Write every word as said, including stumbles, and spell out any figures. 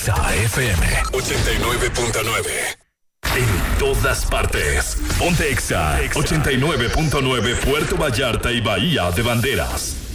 Exa F M ochenta y nueve punto nueve. En todas partes. Ponte Exa ochenta y nueve punto nueve Puerto Vallarta y Bahía de Banderas.